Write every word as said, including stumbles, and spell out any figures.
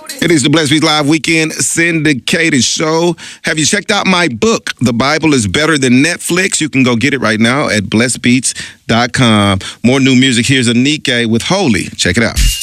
It is the Blessed Beats Live Weekend syndicated show. Have you checked out my book, The Bible is Better Than Netflix? You can go get it right now at blessed beats dot com. More new music. Here's Anike with Holy. Check it out.